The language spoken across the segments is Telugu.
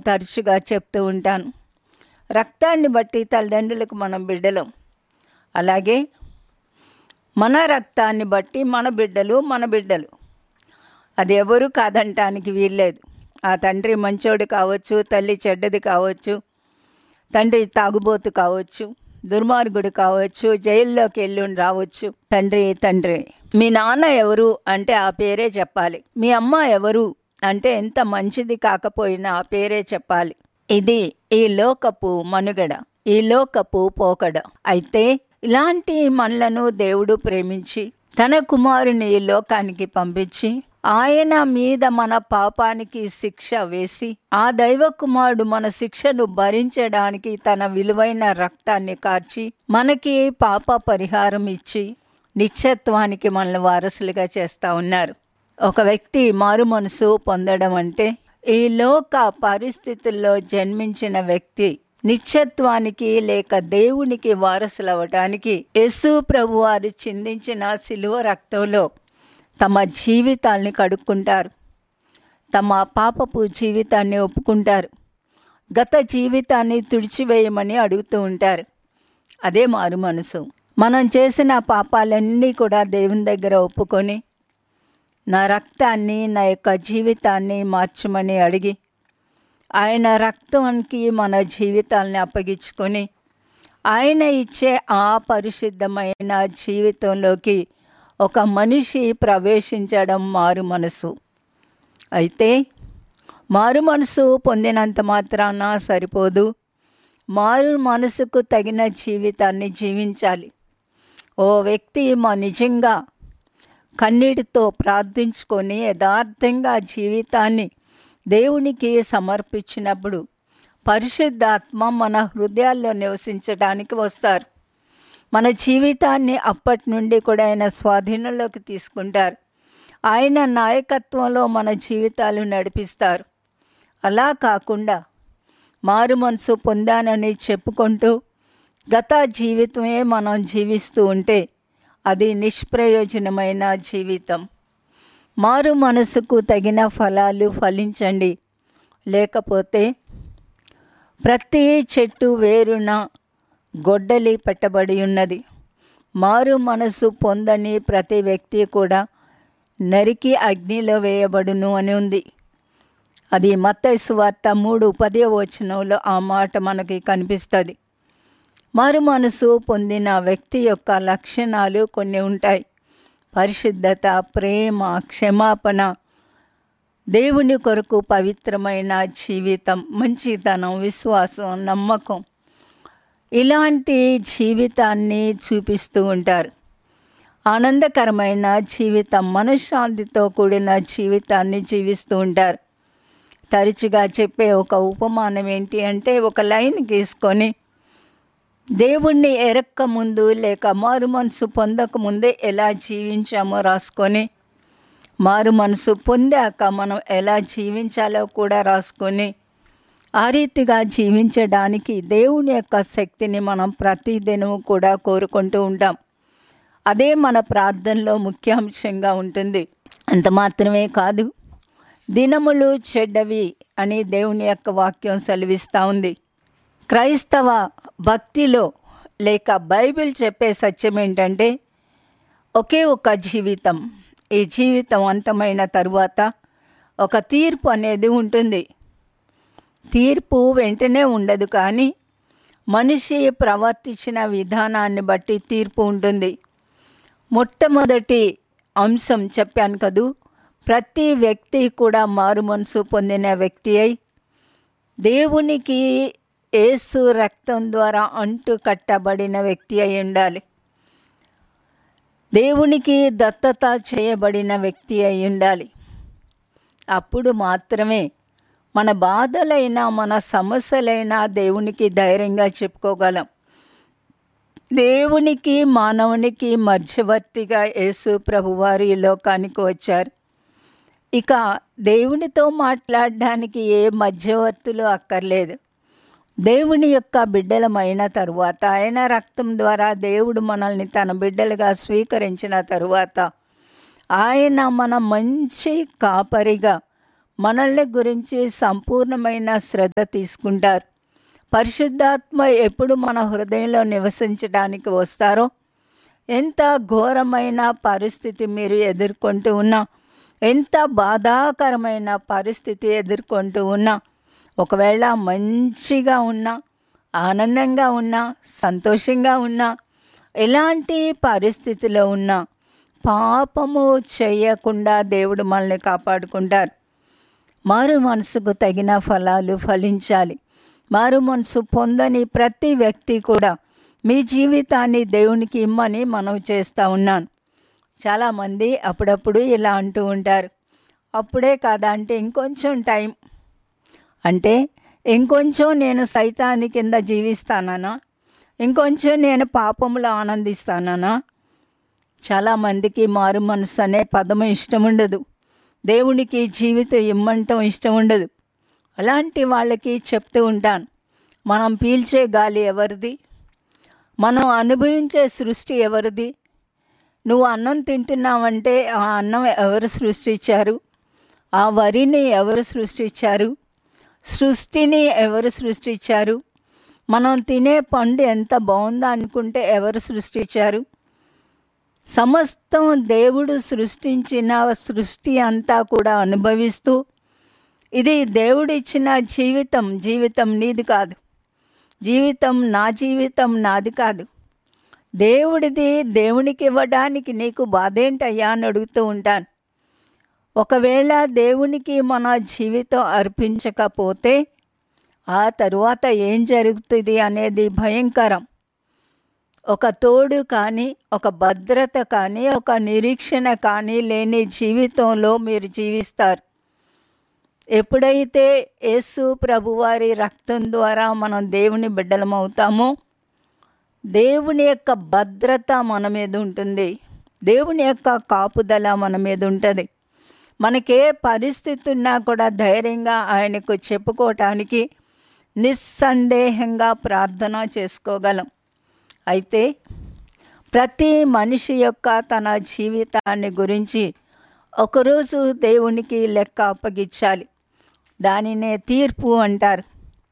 తరచుగా చెప్తూ ఉంటాను. రక్తాన్ని బట్టి తల్లిదండ్రులకు మనం బిడ్డలం. అలాగే మన రక్తాన్ని బట్టి మన బిడ్డలు. అది ఎవరు కాదంటానికి వీల్లేదు. ఆ తండ్రి మంచోడు కావచ్చు, తల్లి చెడ్డది కావచ్చు, తండ్రి తాగుబోతు కావచ్చు, దుర్మార్గుడు కావచ్చు, జైల్లోకి వెళ్ళి రావచ్చు. తండ్రి. మీ నాన్న ఎవరు అంటే ఆ పేరే చెప్పాలి. మీ అమ్మ ఎవరు అంటే ఎంత మంచిది కాకపోయినా ఆ పేరే చెప్పాలి. ఇది ఈ లోకపు మనుగడ, ఈ లోకపు పోకడ. అయితే ఇలాంటి మనలను దేవుడు ప్రేమించి తన కుమారుని ఈ లోకానికి పంపించి ఆయన మీద మన పాపానికి శిక్ష వేసి ఆ దైవ కుమారుడు మన శిక్షను భరించడానికి తన విలువైన రక్తాన్ని కార్చి మనకి పాప పరిహారం ఇచ్చి నిత్యత్వానికి మనల్ని వారసులుగా చేస్తూ ఉన్నారు. ఒక వ్యక్తి మారు మనసు పొందడం అంటే ఈ లోక పరిస్థితుల్లో జన్మించిన వ్యక్తి నిత్యత్వానికి లేక దేవునికి వారసులవటానికి యేసు ప్రభువారు చిందించిన శిలువ రక్తంలో తమ జీవితాల్ని కడుక్కుంటారు. తమ పాపపు జీవితాన్ని ఒప్పుకుంటారు. గత జీవితాన్ని తుడిచివేయమని అడుగుతూ ఉంటారు. అదే మారు మనసు. మనం చేసిన పాపాలన్నీ కూడా దేవుని దగ్గర ఒప్పుకొని నా రక్తాన్ని, నా యొక్క జీవితాన్ని మార్చమని అడిగి ఆయన రక్తానికి మన జీవితాలని అప్పగించుకొని ఆయన ఇచ్చే ఆ పరిశుద్ధమైన జీవితంలోకి ఒక మనిషి ప్రవేశించడం మారు మనసు. అయితే మారు మనసు పొందినంత మాత్రాన సరిపోదు. మారు మనసుకు తగిన జీవితాన్ని జీవించాలి. ఓ వ్యక్తి నిజంగా కన్నీటితో ప్రార్థించుకొని యథార్థంగా జీవితాన్ని దేవునికి సమర్పించినప్పుడు పరిశుద్ధాత్మ మన హృదయాల్లో నివసించడానికి వస్తారు. మన జీవితాన్ని అప్పటి నుండి కూడా ఆయన స్వాధీనంలోకి తీసుకుంటారు. ఆయన నాయకత్వంలో మన జీవితాలు నడిపిస్తారు. అలా కాకుండా మారు మనసు పొందానని చెప్పుకుంటూ గత జీవితమే మనం జీవిస్తూ ఉంటే అది నిష్ప్రయోజనమైన జీవితం. మారు మనసుకు తగిన ఫలాలు ఫలించండి, లేకపోతే ప్రతి చెట్టు వేరున గొడ్డలి పెట్టబడి ఉన్నది. మారు మనసు పొందని ప్రతి వ్యక్తి కూడా నరికి అగ్నిలో వేయబడును అని ఉంది. అది మత్తయి సువార్త 3:10 ఆ మాట మనకి కనిపిస్తుంది. మారు మనసు పొందిన వ్యక్తి యొక్క లక్షణాలు కొన్ని ఉంటాయి. పరిశుద్ధత, ప్రేమ, క్షమాపణ, దేవుని కొరకు పవిత్రమైన జీవితం, మంచితనం, విశ్వాసం, నమ్మకం, ఇలాంటి జీవితాన్ని చూపిస్తూ ఉంటారు. ఆనందకరమైన జీవితం, మనశ్శాంతితో కూడిన జీవితాన్ని జీవిస్తూ ఉంటారు. తరచుగా చెప్పే ఒక ఉపమానం ఏంటి అంటే, ఒక లైన్ గీసుకొని దేవుణ్ణి ఎరక్క ముందు లేక మారు మనసు పొందక ముందే ఎలా జీవించామో రాసుకొని, మారు మనసు పొందాక మనం ఎలా జీవించాలో కూడా రాసుకొని, ఆ రీతిగా జీవించడానికి దేవుని యొక్క శక్తిని మనం ప్రతిదినం కూడా కోరుకుంటూ ఉంటాం. అదే మన ప్రార్థనలో ముఖ్యాంశంగా ఉంటుంది. అంత మాత్రమే కాదు, దినములు చెడ్డవి అని దేవుని యొక్క వాక్యం సెలవిస్తూ ఉంది. క్రైస్తవ భక్తిలో లేక బైబిల్ చెప్పే సత్యం ఏంటంటే, ఒకే ఒక జీవితం. ఈ జీవితం అంతమైన తరువాత ఒక తీర్పు అనేది ఉంటుంది. తీర్పు వెంటనే ఉండదు, కానీ మనిషి ప్రవర్తించిన విధానాన్ని బట్టి తీర్పు ఉంటుంది. మొట్టమొదటి అంశం చెప్పాను కదూ, ప్రతి వ్యక్తి కూడా మారు మనసు పొందిన వ్యక్తి అయి దేవునికి యేసు రక్తం ద్వారా అంటు కట్టబడిన వ్యక్తి అయి ఉండాలి. దేవునికి దత్తత చేయబడిన వ్యక్తి అయి ఉండాలి. అప్పుడు మాత్రమే మన బాధలైనా మన సమస్యలైనా దేవునికి ధైర్యంగా చెప్పుకోగలం. దేవునికి మానవునికి మధ్యవర్తిగా యేసు ప్రభువారు ఈ లోకానికి వచ్చారు. ఇక దేవునితో మాట్లాడడానికి ఏ మధ్యవర్తులు అక్కర్లేదు. దేవుని యొక్క బిడ్డలమైన తరువాత, ఆయన రక్తం ద్వారా దేవుడు మనల్ని తన బిడ్డలుగా స్వీకరించిన తరువాత, ఆయన మన మంచి కాపరిగా మనల్ని గురించి సంపూర్ణమైన శ్రద్ధ తీసుకుంటారు. పరిశుద్ధాత్మ ఎప్పుడు మన హృదయంలో నివసించడానికి వస్తారో, ఎంత ఘోరమైన పరిస్థితి మీరు ఎదుర్కొంటూ ఉన్నా, ఎంత బాధాకరమైన పరిస్థితి ఎదుర్కొంటూ ఉన్నా, ఒకవేళ మంచిగా ఉన్నా, ఆనందంగా ఉన్నా, సంతోషంగా ఉన్నా, ఎలాంటి పరిస్థితిలో ఉన్నా పాపము చేయకుండా దేవుడు మనల్ని కాపాడుకుంటారు. మారు మనసుకు తగిన ఫలాలు ఫలించాలి. మారు మనసు పొందని ప్రతి వ్యక్తి కూడా మీ జీవితాన్ని దేవునికి ఇమ్మని మనవి చేస్తూ ఉన్నాను. చాలామంది అప్పుడప్పుడు ఇలా అంటూ ఉంటారు, అప్పుడే కాదా అంటే ఇంకొంచెం టైం, అంటే ఇంకొంచెం నేను సైతాని కింద జీవిస్తానా, ఇంకొంచెం నేను పాపంలో ఆనందిస్తానా. చాలామందికి మారు మనసు అనే పదము ఇష్టం ఉండదు. దేవునికి జీవితం ఇమ్మంటం ఇష్టం ఉండదు. అలాంటి వాళ్ళకి చెప్తూ ఉంటాను, మనం పీల్చే గాలి ఎవరిది? మనం అనుభవించే సృష్టి ఎవరిది? నువ్వు అన్నం తింటున్నావంటే ఆ అన్నం ఎవరు సృష్టించారు? ఆ వరిని ఎవరు సృష్టించారు? సృష్టిని ఎవరు సృష్టించారు? మనం తినే పండు ఎంత బాగుందో అనుకుంటే ఎవరు సృష్టించారు? సమస్తం దేవుడు సృష్టించిన సృష్టి అంతా కూడా అనుభవిస్తూ, ఇది దేవుడిచ్చిన జీవితం, జీవితం నీది కాదు, జీవితం నా జీవితం నాది కాదు, దేవుడిది, దేవునికి ఇవ్వడానికి నీకు బాధ ఏంటయ్యా అని అడుగుతూ ఉంటాను. ఒకవేళ దేవునికి మన జీవితం అర్పించకపోతే ఆ తరువాత ఏం జరుగుతుంది అనేది భయంకరం. ఒక తోడు కానీ, ఒక భద్రత కానీ, ఒక నిరీక్షణ కానీ లేని జీవితంలో మీరు జీవిస్తారు. ఎప్పుడైతే యేసు ప్రభువారి రక్తం ద్వారా మనం దేవుని బిడ్డలమవుతామో, దేవుని యొక్క భద్రత మన మీద ఉంటుంది, దేవుని యొక్క కాపుదల మన మీద ఉంటుంది. మనకే పరిస్థితి ఉన్నా కూడా ధైర్యంగా ఆయనకు చెప్పుకోవటానికి నిస్సందేహంగా ప్రార్థన చేసుకోగలం. అయితే ప్రతి మనిషి యొక్క తన జీవితాన్ని గురించి ఒకరోజు దేవునికి లెక్క అప్పగించాలి. దానినే తీర్పు అంటారు.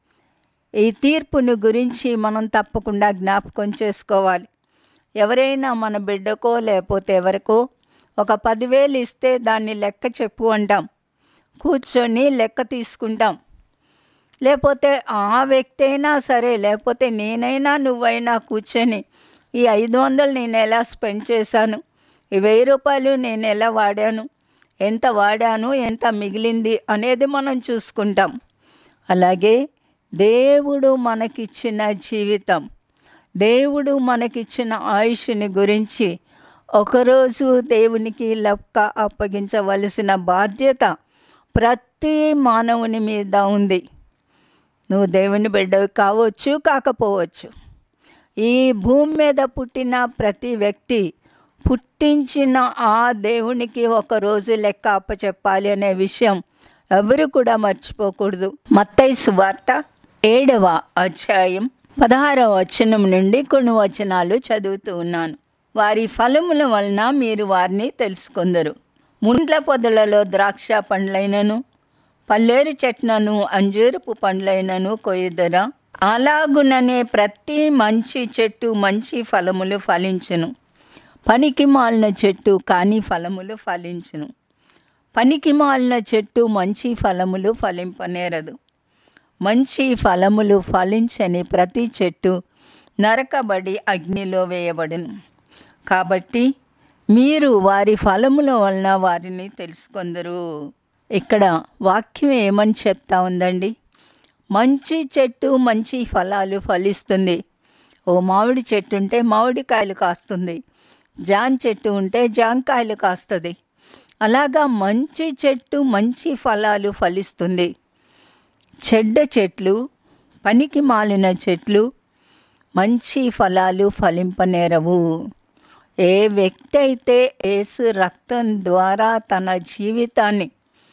ఈ తీర్పుని గురించి మనం తప్పకుండా జ్ఞాపకం చేసుకోవాలి. ఎవరైనా మన బిడ్డకో లేకపోతే ఎవరికో ఒక 10,000 ఇస్తే దాన్ని లెక్క చెప్పు అంటాం. కూర్చొని లెక్క తీసుకుంటాం. లేకపోతే ఆ వ్యక్తి అయినా సరే, లేకపోతే నేనైనా నువ్వైనా కూర్చొని ఈ 500 నేను ఎలా స్పెండ్ చేశాను, ఈ 1000 రూపాయలు నేను ఎలా వాడాను, ఎంత వాడాను, ఎంత మిగిలింది అనేది మనం చూసుకుంటాం. అలాగే దేవుడు మనకిచ్చిన జీవితం, దేవుడు మనకిచ్చిన ఆయుష్ని గురించి ఒకరోజు దేవునికి లెక్క అప్పగించవలసిన బాధ్యత ప్రతి మానవుని మీద ఉంది. నువ్వు దేవుని బిడ్డవి కావచ్చు, కాకపోవచ్చు. ఈ భూమి మీద పుట్టిన ప్రతి వ్యక్తి పుట్టించిన ఆ దేవునికి ఒకరోజు లెక్క అప్పచెప్పాలి అనే విషయం ఎవరు కూడా మర్చిపోకూడదు. మత్తయి సువార్త 7వ అధ్యాయం 16వ వచనం నుండి కొన్ని వచనాలు చదువుతూ ఉన్నాను. వారి ఫలముల వలన మీరు వారిని తెలుసుకొందరు. ముండ్ల పొదలలో ద్రాక్ష పండ్లైనను, పల్లేరు చెట్లను అంజూరపు పండ్లైనను కొయ్యుదరా? అలాగుననే ప్రతి మంచి చెట్టు మంచి ఫలములు ఫలించును, పనికి మాలిన చెట్టు కాని ఫలములు ఫలించును. పనికి మాలిన చెట్టు మంచి ఫలములు ఫలింపనేరదు. మంచి ఫలములు ఫలించని ప్రతి చెట్టు నరకబడి అగ్నిలో వేయబడును. కాబట్టి మీరు వారి ఫలముల వలన వారిని తెలుసుకొందరు. ఇక్కడ వాక్యం ఏమని చెప్తా ఉందండి? మంచి చెట్టు మంచి ఫలాలు ఫలిస్తుంది. ఓ మామిడి చెట్టు ఉంటే మామిడికాయలు కాస్తుంది, జామ చెట్టు ఉంటే జామకాయలు కాస్తుంది. అలాగా మంచి చెట్టు మంచి ఫలాలు ఫలిస్తుంది. చెడ్డ చెట్లు, పనికి మాలిన చెట్లు మంచి ఫలాలు ఫలింపనేరవు. ఏ వ్యక్తి అయితే యేసు రక్తం ద్వారా తన జీవితాన్ని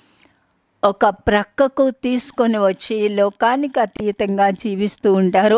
ఒక ప్రక్కకు తీసుకొని వచ్చి లోకానికి అతీతంగా జీవిస్తూ ఉంటారో,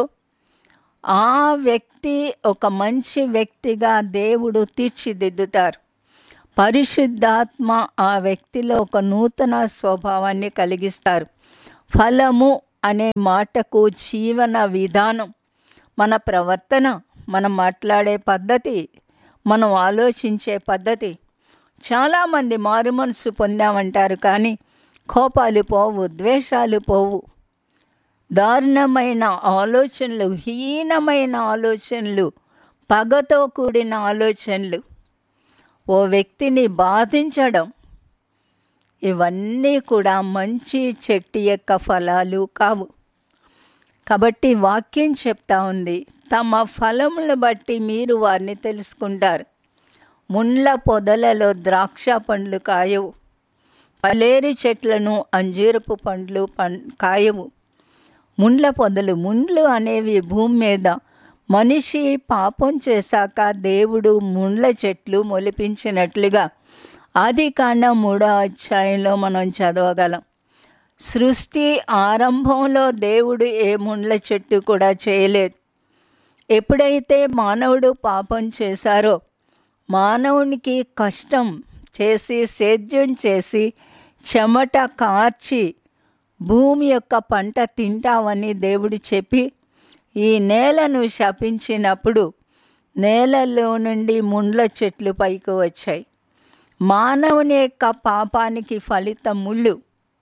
ఆ వ్యక్తి ఒక మంచి వ్యక్తిగా దేవుడు తీర్చిదిద్దుతారు. పరిశుద్ధాత్మ ఆ వ్యక్తిలో ఒక నూతన స్వభావాన్ని కలిగిస్తారు. ఫలము అనే మాటకు జీవన విధానం, మన ప్రవర్తన, మనం మాట్లాడే పద్ధతి, మనం ఆలోచించే పద్ధతి. చాలామంది మారు మనసు పొందామంటారు కానీ కోపాలు పోవు, ద్వేషాలు పోవు, దారుణమైన ఆలోచనలు, హీనమైన ఆలోచనలు, పగతో కూడిన ఆలోచనలు, ఓ వ్యక్తిని బాధించడం, ఇవన్నీ కూడా మంచి చెట్టు యొక్క ఫలాలు కావు. కాబట్టి వాక్యం చెప్తా ఉంది, తమ ఫలములను బట్టి మీరు వారిని తెలుసుకుంటారు. ముండ్ల పొదలలో ద్రాక్ష పండ్లు కాయవు, పలేరు చెట్లను అంజూరపు పండ్లు కాయవు. ముండ్ల పొదలు, ముండ్లు అనేవి భూమి మీద మనిషి పాపం చేశాక దేవుడు ముండ్ల చెట్లు మొలిపించినట్లుగా ఆదికాండం 3వ అధ్యాయంలో మనం చదవగలం. సృష్టి ఆరంభంలో దేవుడు ఏ ముండ్ల చెట్టు కూడా చేయలేదు. ఎప్పుడైతే మానవుడు పాపం చేశారో, మానవునికి కష్టం చేసి, సేద్యం చేసి, చెమట కార్చి భూమి యొక్క పంట తింటావని దేవుడు చెప్పి ఈ నేలను శపించినప్పుడు నేలలో నుండి ముండ్ల చెట్లు పైకి వచ్చాయి. మానవుని యొక్క పాపానికి ఫలితం ముళ్ళు.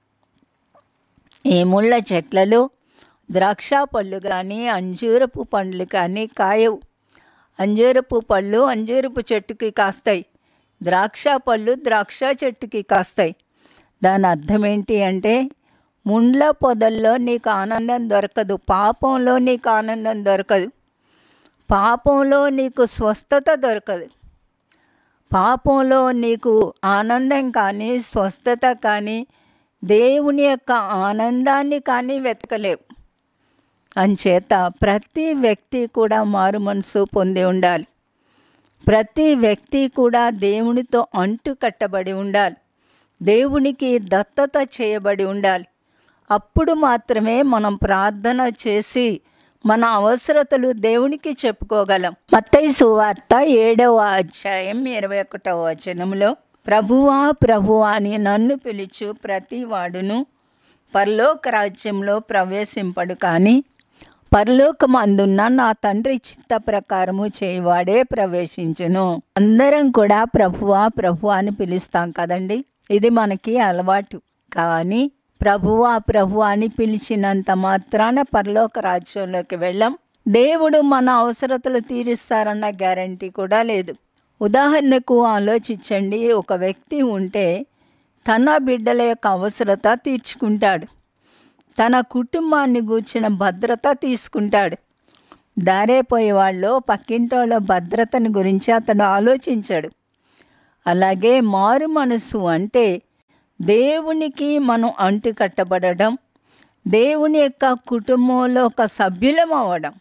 ఈ ముళ్ళ చెట్లలో ద్రాక్ష పళ్ళు కానీ అంజూరపు పండ్లు కానీ కాయవు. అంజూరపు పళ్ళు అంజూరపు చెట్టుకి కాస్తాయి, ద్రాక్ష పళ్ళు ద్రాక్ష చెట్టుకి కాస్తాయి. దాని అర్థం ఏంటి అంటే, ముండ్ల పొదల్లో నీకు ఆనందం దొరకదు, పాపంలో నీకు ఆనందం దొరకదు, పాపంలో నీకు స్వస్థత దొరకదు, పాపంలో నీకు ఆనందం కానీ స్వస్థత కానీ దేవుని యొక్క ఆనందాన్ని కానీ వెతకలేవు. అంచేత ప్రతి వ్యక్తి కూడా మారు మనసు పొంది ఉండాలి. ప్రతి వ్యక్తి కూడా దేవునితో అంటు కట్టబడి ఉండాలి, దేవునికి దత్తత చేయబడి ఉండాలి. అప్పుడు మాత్రమే మనం ప్రార్థన చేసి మన అవసరతలు దేవునికి చెప్పుకోగలం. మత్తయి సువార్త 7వ అధ్యాయం 21వ వచనంలో, ప్రభువా ప్రభువా అని నన్ను పిలుచు ప్రతి వాడును పరలోక రాజ్యంలో ప్రవేశింపడు, కానీ పరలోకమందున్న నా తండ్రి చిత్త ప్రకారము చేయవాడే ప్రవేశించును. అందరం కూడా ప్రభువా ప్రభువా అని పిలుస్తాం కదండి, ఇది మనకి అలవాటు. కానీ ప్రభువా ప్రభువా అని పిలిచినంత మాత్రాన పరలోక రాజ్యంలోకి వెళ్ళం. దేవుడు మన అవసరతలు తీరుస్తారన్న గ్యారంటీ కూడా లేదు. ఉదాహరణకు ఆలోచించండి, ఒక వ్యక్తి ఉంటే తన బిడ్డల యొక్క అవసరత తీర్చుకుంటాడు, తన కుటుంబాన్ని గూర్చిన భద్రత తీసుకుంటాడు. దారేపోయే వాళ్ళు పక్కింటోళ్ళ భద్రతని గురించి అతడు ఆలోచించాడు. అలాగే మారు మనసు అంటే దేవునికి మనం అంటు కట్టబడడం, దేవుని యొక్క కుటుంబంలో ఒక సభ్యులం అవ్వడం,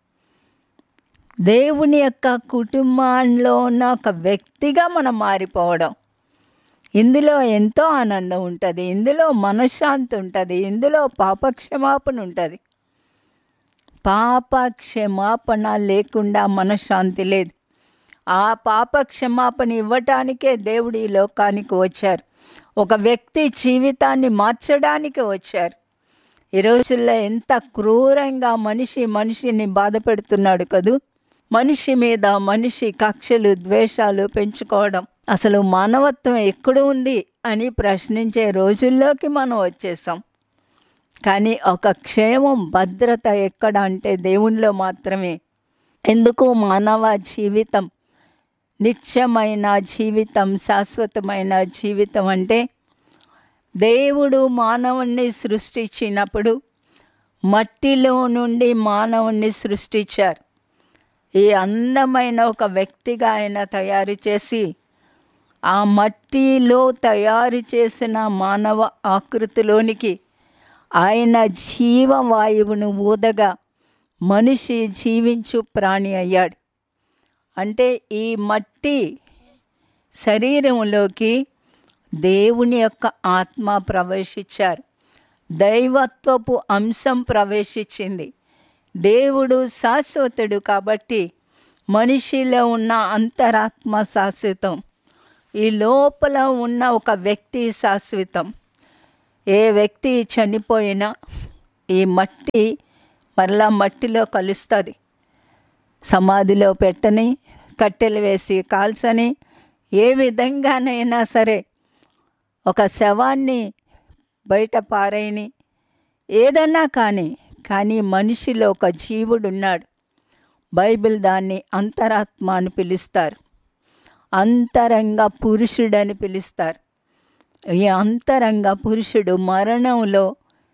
దేవుని యొక్క కుటుంబంలో ఉన్న ఒక వ్యక్తిగా మనం మారిపోవడం. ఇందులో ఎంతో ఆనందం ఉంటుంది, ఇందులో మనశ్శాంతి ఉంటుంది, ఇందులో పాపక్షమాపణ ఉంటుంది. పాపక్షమాపణ లేకుండా మనశ్శాంతి లేదు. ఆ పాపక్షమాపణ ఇవ్వటానికే దేవుడు ఈ లోకానికి వచ్చారు, ఒక వ్యక్తి జీవితాన్ని మార్చడానికి వచ్చారు. ఈ రోజుల్లో ఎంత క్రూరంగా మనిషిని బాధ పెడుతున్నాడు కదూ. మనిషి మీద మనిషి కక్షలు ద్వేషాలు పెంచుకోవడం, అసలు మానవత్వం ఎక్కడ ఉంది అని ప్రశ్నించే రోజుల్లోకి మనం వచ్చేసాం. కానీ ఒక క్షేమం భద్రత ఎక్కడ అంటే దేవునిలో మాత్రమే. ఎందుకు మానవ జీవితం నిత్యమైన జీవితం, శాశ్వతమైన జీవితం అంటే, దేవుడు మానవుణ్ణి సృష్టించినప్పుడు మట్టిలో నుండి మానవుణ్ణి సృష్టించారు. ఈ అందమైన ఒక వ్యక్తిగా ఆయన తయారు చేసి, ఆ మట్టిలో తయారు చేసిన మానవ ఆకృతిలోనికి ఆయన జీవవాయువును ఊదగా మనిషి జీవించు ప్రాణి అయ్యాడు. అంటే ఈ మట్టి శరీరంలోకి దేవుని యొక్క ఆత్మ ప్రవేశించారు, దైవత్వపు అంశం ప్రవేశించింది. దేవుడు శాశ్వతుడు కాబట్టి మనిషిలో ఉన్న అంతరాత్మ శాశ్వతం. ఈ లోపల ఉన్న ఒక వ్యక్తి శాశ్వతం. ఏ వ్యక్తి చనిపోయినా ఈ మట్టి మరలా మట్టిలో కలుస్తుంది. సమాధిలో పెట్టని, కట్టెలు వేసి కాల్చని, ఏ విధంగానైనా సరే ఒక శవాన్ని బయట పారేయని, ఏదన్నా కానీ మనిషిలో ఒక జీవుడు ఉన్నాడు. బైబిల్ దాన్ని అంతరాత్మ అని పిలుస్తారు, అంతరంగ పురుషుడని పిలుస్తారు. ఈ అంతరంగ పురుషుడు మరణంలో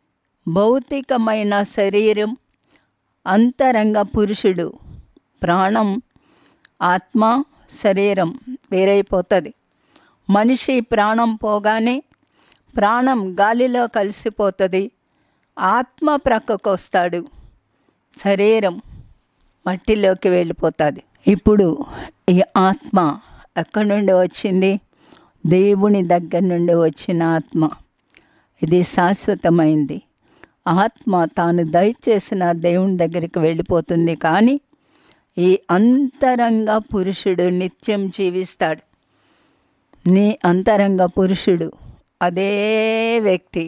భౌతికమైన శరీరం, అంతరంగ పురుషుడు ప్రాణం, ఆత్మ, శరీరం వేరైపోతుంది. మనిషి ప్రాణం పోగానే ప్రాణం గాలిలో కలిసిపోతుంది, ఆత్మ ప్రక్కకు వస్తాడు, శరీరం మట్టిలోకి వెళ్ళిపోతుంది. ఇప్పుడు ఈ ఆత్మ ఎక్కడి నుండి వచ్చింది? దేవుని దగ్గర నుండి వచ్చిన ఆత్మ. ఇది శాశ్వతమైంది. ఆత్మ తాను దయచేసిన దేవుని దగ్గరికి వెళ్ళిపోతుంది. కానీ ఈ అంతరంగ పురుషుడు నిత్యం జీవిస్తాడు. నీ అంతరంగ పురుషుడు అదే వ్యక్తి,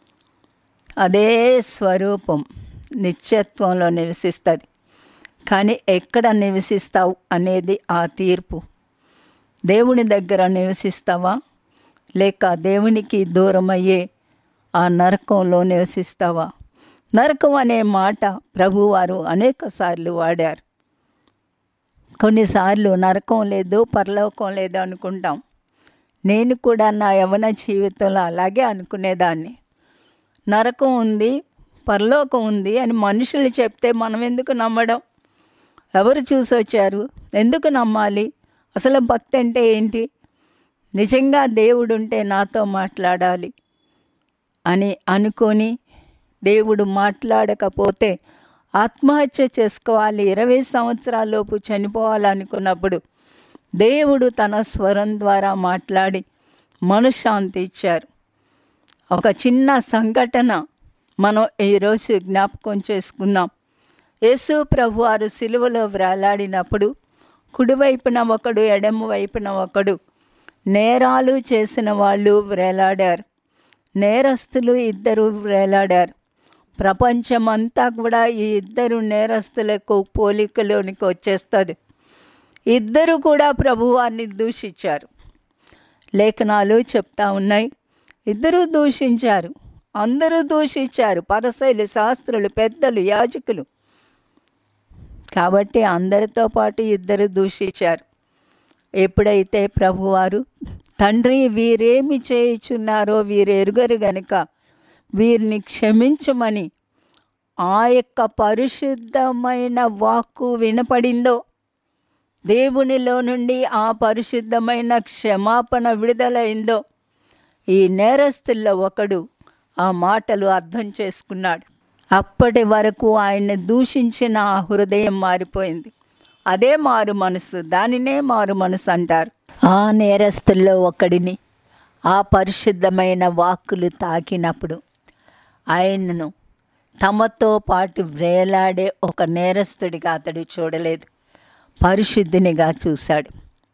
అదే స్వరూపం నిత్యత్వంలో నివసిస్తుంది. కానీ ఎక్కడ నివసిస్తావు అనేది ఆ తీర్పు. దేవుని దగ్గర నివసిస్తావా, లేక దేవునికి దూరమయ్యే ఆ నరకంలో నివసిస్తావా? నరకం అనే మాట ప్రభువారు అనేక సార్లు వాడారు. కొన్నిసార్లు నరకం లేదు, పరలోకం లేదు అనుకుంటాం. నేను కూడా నా యవ్వన జీవితంలో అలాగే అనుకునేదాన్ని. నరకం ఉంది, పరలోకం ఉంది అని మనుషులు చెప్తే మనం ఎందుకు నమ్మడం? ఎవరు చూసొచ్చారు, ఎందుకు నమ్మాలి? అసలు భక్తి అంటే ఏంటి? నిజంగా దేవుడు ఉంటే నాతో మాట్లాడాలి అని అనుకొని దేవుడు మాట్లాడకపోతే ఆత్మహత్య చేసుకోవాలి, 20 సంవత్సరాలలోపు చనిపోవాలనుకున్నప్పుడు దేవుడు తన స్వరం ద్వారా మాట్లాడి మనశ్శాంతి ఇచ్చారు. ఒక చిన్న సంఘటన మనం ఈరోజు జ్ఞాపకం చేసుకుందాం. యేసు ప్రభువారు సిలువలో వ్రేలాడినప్పుడు కుడివైపున ఒకడు, ఎడమ వైపున ఒకడు నేరాలు చేసిన వాళ్ళు వ్రేలాడారు. నేరస్తులు ఇద్దరు వ్రేలాడారు. ప్రపంచమంతా కూడా ఈ ఇద్దరు నేరస్తులకు పోలికలోనికి వచ్చేస్తుంది. ఇద్దరు కూడా ప్రభువారిని దూషించారు. లేఖనాలు చెప్తా ఉన్నాయి, ఇద్దరు దూషించారు, అందరూ దూషించారు. పరిసయ్యులు, శాస్త్రులు, పెద్దలు, యాజకులు. కాబట్టి అందరితో పాటు ఇద్దరు దూషించారు. ఎప్పుడైతే ప్రభువారు తండ్రి వీరేమి చేయుచున్నారో వీరు ఎరుగరు గనుక వీరిని క్షమించమని ఆ యొక్క పరిశుద్ధమైన వాక్కు వినపడిందో, దేవునిలో నుండి ఆ పరిశుద్ధమైన క్షమాపణ విడుదలైందో, ఈ నేరస్తుల్లో ఒకడు ఆ మాటలు అర్థం చేసుకున్నాడు. అప్పటి వరకు ఆయన్ని దూషించిన ఆ హృదయం మారిపోయింది. అదే మారు మనసు, దానినే మారు మనసు అంటారు. ఆ నేరస్తుల్లో ఒకడిని ఆ పరిశుద్ధమైన వాక్కులు తాకినప్పుడు ఆయనను తమతో పాటు వ్రేలాడే ఒక నేరస్తుడిగా అతడు చూడలేదు, పరిశుద్ధినిగా చూశాడు.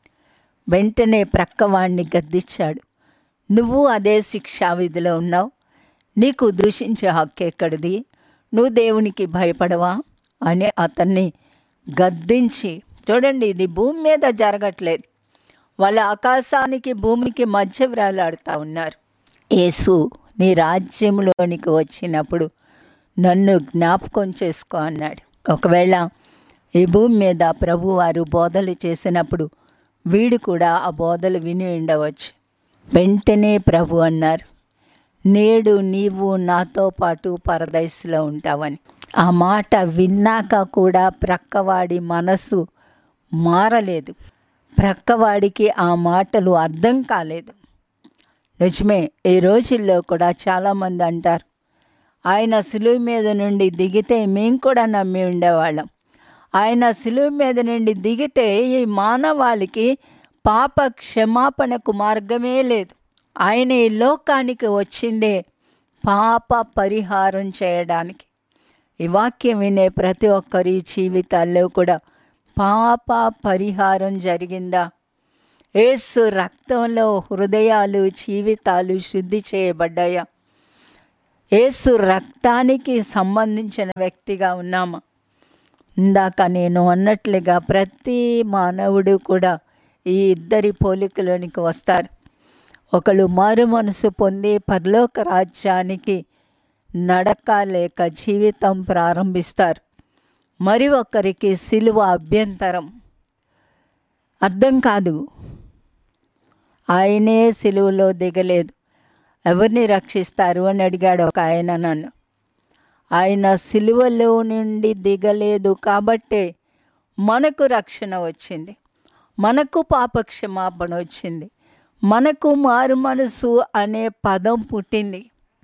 వెంటనే ప్రక్కవాణ్ణి గద్దించాడు. నువ్వు అదే శిక్షావిధిలో ఉన్నావు, నీకు దూషించే హక్కు ఎక్కడిది? నువ్వు దేవునికి భయపడవా అని అతన్ని గద్దించి, చూడండి ఇది భూమి మీద జరగట్లేదు, వాళ్ళ ఆకాశానికి భూమికి మధ్య వ్రేలాడుతూ ఉన్నారు. యేసు నీ రాజ్యంలోనికి వచ్చినప్పుడు నన్ను జ్ఞాపకం చేసుకో అన్నాడు. ఒకవేళ ఈ భూమి మీద ప్రభువారు బోధలు చేసినప్పుడు వీడు కూడా ఆ బోధలు విని ఉండవచ్చు. వెంటనే ప్రభు అన్నారు, నేడు నీవు నాతో పాటు పరదైసులో ఉంటావని. ఆ మాట విన్నాక కూడా ప్రక్కవాడి మనసు మారలేదు, ప్రక్కవాడికి ఆ మాటలు అర్థం కాలేదు. నిజమే, ఈ రోజుల్లో కూడా చాలామంది అంటారు, ఆయన సిలువ మీద నుండి దిగితే మేము కూడా నమ్మి ఉండేవాళ్ళం. ఆయన సిలువ మీద నుండి దిగితే ఈ మానవాళికి పాప క్షమాపణకు మార్గమే లేదు. ఆయన ఈ లోకానికి వచ్చిందే పాప పరిహారం చేయడానికి. ఈ వాక్యం వినే ప్రతి ఒక్కరి జీవితాల్లో కూడా పాప పరిహారం జరిగిందా? యేసు రక్తంలో హృదయాలు, జీవితాలు శుద్ధి చేయబడ్డాయా? యేసు రక్తానికి సంబంధించిన వ్యక్తిగా ఉన్నామా? ఇందాక నేను అన్నట్లుగా ప్రతి మానవుడు కూడా ఈ ఇద్దరి పోలికలోనికి వస్తారు. ఒకళ్ళు మారు మనసు పొంది పరలోక రాజ్యానికి నడక లేక జీవితం ప్రారంభిస్తారు. మరి ఒకరికి సిలువ అభ్యంతరం, అర్థం కాదు. ఆయనే సిలువలో దిగలేదు, ఎవరిని రక్షిస్తారు అని అడిగాడు ఒక ఆయన నన్ను. ఆయన సిలువలో నుండి దిగలేదు కాబట్టే మనకు రక్షణ వచ్చింది, మనకు పాపక్షమాపణ వచ్చింది, మనకు మారు మనసు అనే పదం పుట్టింది.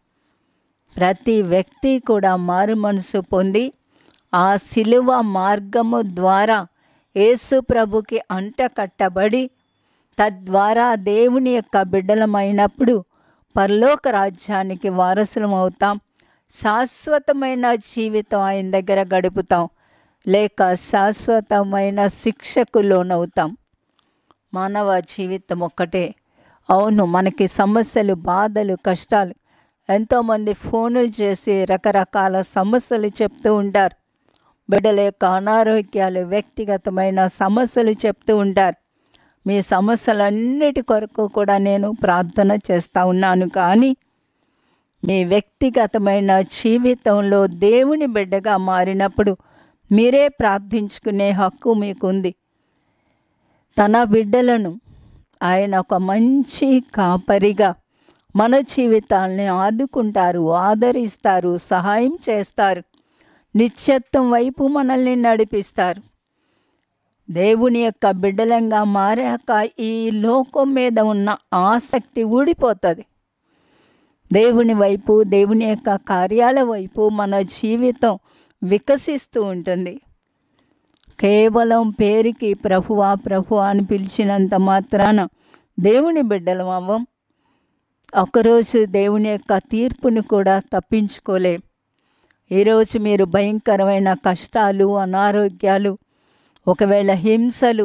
ప్రతి వ్యక్తి కూడా మారు మనసు పొంది ఆ సిలువ మార్గము ద్వారా యేసు ప్రభుకి అంట కట్టబడి తద్వారా దేవుని యొక్క బిడ్డలమైనప్పుడు పరలోక రాజ్యానికి వారసులం అవుతాం. శాశ్వతమైన జీవితం ఆయన దగ్గర గడుపుతాం, లేక శాశ్వతమైన శిక్షకు లోనవుతాం. మానవ జీవితం ఒక్కటే. అవును, మనకి సమస్యలు, బాధలు, కష్టాలు, ఎంతోమంది ఫోనులు చేసి రకరకాల సమస్యలు చెప్తూ ఉంటారు. బిడ్డల యొక్క అనారోగ్యాలు, వ్యక్తిగతమైన సమస్యలు చెప్తూ ఉంటారు. మీ సమస్యలన్నిటి కొరకు కూడా నేను ప్రార్థన చేస్తూ ఉన్నాను. కానీ మీ వ్యక్తిగతమైన జీవితంలో దేవుని బిడ్డగా మారినప్పుడు మీరే ప్రార్థించుకునే హక్కు మీకుంది. తన బిడ్డలను ఆయన ఒక మంచి కాపరిగా మన జీవితాలని ఆదుకుంటారు, ఆదరిస్తారు, సహాయం చేస్తారు, నిత్యత్వం వైపు మనల్ని నడిపిస్తారు. దేవుని యొక్క బిడ్డలంగా మారాక ఈ లోకం మీద ఉన్న ఆసక్తి ఊడిపోతుంది. దేవుని వైపు, దేవుని యొక్క కార్యాల వైపు మన జీవితం వికసిస్తూ ఉంటుంది. కేవలం పేరుకి ప్రభువా ప్రభువా అని పిలిచినంత మాత్రాన దేవుని బిడ్డలం అవ్వం. ఒకరోజు దేవుని యొక్క తీర్పుని కూడా తప్పించుకోలేం. ఈరోజు మీరు భయంకరమైన కష్టాలు, అనారోగ్యాలు, ఒకవేళ హింసలు,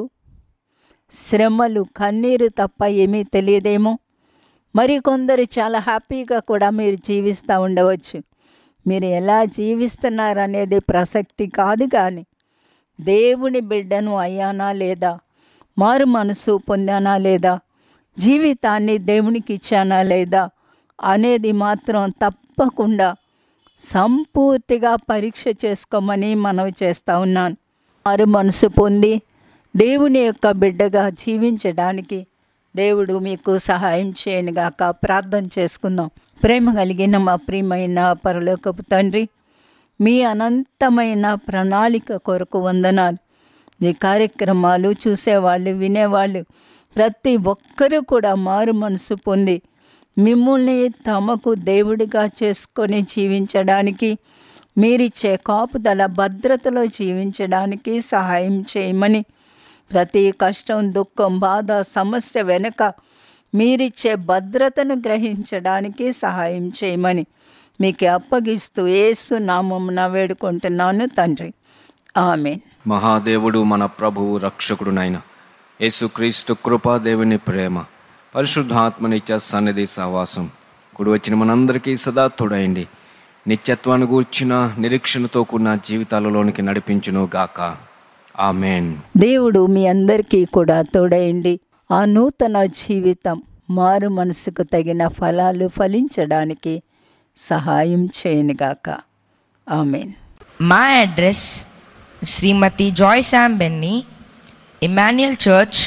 శ్రమలు, కన్నీరు తప్ప ఏమీ తెలియదేమో. మరి కొందరు చాలా హ్యాపీగా కూడా మీరు జీవిస్తూ ఉండవచ్చు. మీరు ఎలా జీవిస్తున్నారు అనేది ప్రసక్తి కాదు. కానీ దేవుని బిడ్డను అయ్యానా లేదా, మారు మనసు పొందానా లేదా, జీవితాన్ని దేవునికి ఇచ్చానా లేదా అనేది మాత్రం తప్పకుండా సంపూర్తిగా పరీక్ష చేసుకోమని మనవి చేస్తూ ఉన్నాను. మారు మనసు పొంది దేవుని యొక్క బిడ్డగా జీవించడానికి దేవుడు మీకు సహాయం చేయనుగాక. ప్రార్థన చేసుకుందాం. ప్రేమ కలిగిన మా ప్రియమైన పరలోకపు తండ్రి, మీ అనంతమైన ప్రణాళిక కొరకు వందనాలు. ఈ కార్యక్రమాలు చూసేవాళ్ళు, వినేవాళ్ళు ప్రతి ఒక్కరూ కూడా మారు మనసు పొంది మిమ్మల్ని తమకు దేవుడిగా చేసుకొని జీవించడానికి, మీరిచ్చే కాపుదల, భద్రతలో జీవించడానికి సహాయం చేయమని, ప్రతి కష్టం, దుఃఖం, బాధ, సమస్య వెనుక మీరిచ్చే భద్రతను గ్రహించడానికి సహాయం చేయమని మీకు అప్పగిస్తూ యేసు నామమున వేడుకుంటున్నాను తండ్రి, ఆమేన్. మహాదేవుడు మన ప్రభువు రక్షకుడునైన యేసుక్రీస్తు కృప, దేవుని ప్రేమ, పరిశుద్ధాత్మ నిత్య సన్నిధి సహవాసం కూడి వచ్చిన మనందరికీ సదా తోడైండి నిత్యత్వాన్ని గూర్చిన నిరీక్షణతో కూడిన జీవితాలలోనికి నడిపించును గాక. ఆమేన్. దేవుడు మీ అందరికీ కూడా తోడైండి ఆ నూతన జీవితం, మారు మనసుకు తగిన ఫలాలు ఫలించడానికి సహాయం చేయనుగాక. ఆమేన్. My address Srimati Joy Sam Benny, Emmanuel Church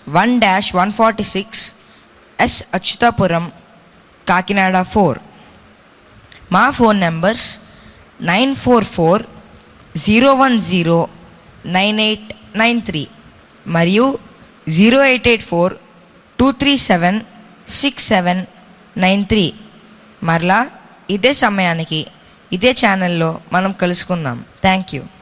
1-146 S Achutapuram, Kakinada 4. మా ఫోన్ నంబర్స్ 9440109893 మరియు 0884-237-6793. మరలా ఇదే సమయానికి ఇదే ఛానల్లో మనం కలుసుకుందాం. Thank you.